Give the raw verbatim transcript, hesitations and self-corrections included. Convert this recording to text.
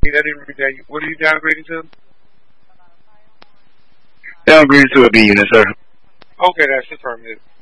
read. I didn't read that. What are you downgrading to? Downgraded to a B unit, sir. Okay, that's affirmative.